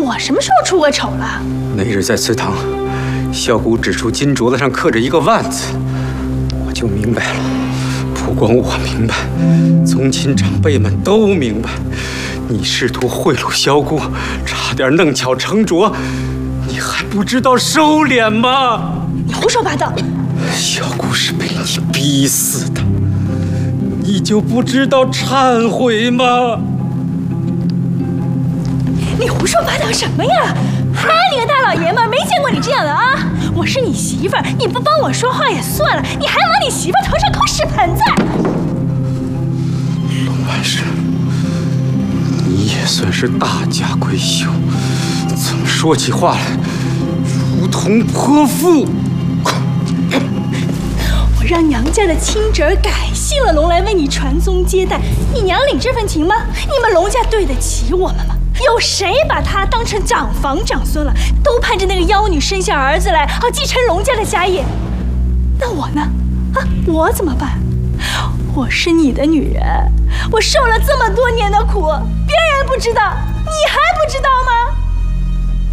我什么时候出过丑了？ 那日在祠堂，萧姑指出金镯子上刻着一个万字，我就明白了。不光我明白，宗亲长辈们都明白。你试图贿赂萧姑，差点弄巧成拙，你还不知道收敛吗？ 你胡说八道！ 萧姑是被你逼死的，你就不知道忏悔吗？ 你胡说八道什么呀？哎，你个大老爷们儿，没见过你这样的啊！我是你媳妇儿，你不帮我说话也算了，你还往你媳妇儿头上扣屎盆子！ 龙万氏，你也算是大家闺秀，怎么说起话来如同泼妇？ 我让娘家的亲侄儿改姓了龙来为你传宗接代，你娘领这份情吗？你们龙家对得起我们吗？有谁把她当成长房长孙了？都盼着那个妖女生下儿子来，好继承龙家的家业。那我呢？啊，我怎么办？我是你的女人，我受了这么多年的苦，别人不知道，你还不知道吗？